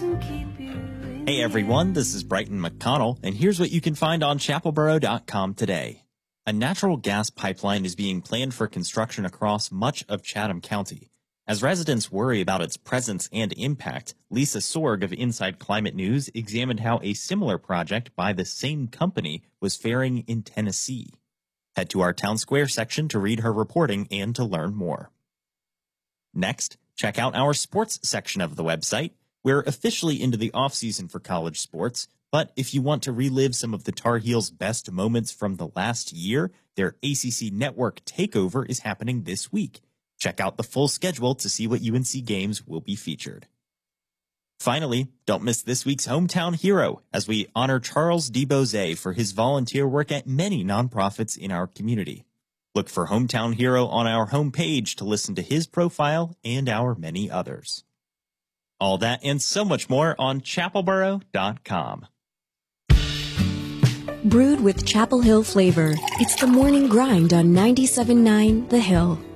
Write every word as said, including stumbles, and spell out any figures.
Hey everyone, this is Brighton McConnell, and here's what you can find on chapel borough dot com today. A natural gas pipeline is being planned for construction across much of Chatham County. As residents worry about its presence and impact, Lisa Sorg of Inside Climate News examined how a similar project by the same company was faring in Tennessee. Head to our Town Square section to read her reporting and to learn more. Next, check out our sports section of the website. We're officially into the off-season for college sports, but if you want to relive some of the Tar Heels' best moments from the last year, their A C C Network takeover is happening this week. Check out the full schedule to see what U N C games will be featured. Finally, don't miss this week's Hometown Hero as we honor Charles DeBose for his volunteer work at many nonprofits in our community. Look for Hometown Hero on our homepage to listen to his profile and our many others. All that and so much more on chapel borough dot com. Brewed with Chapel Hill flavor, it's the morning grind on ninety-seven point nine The Hill.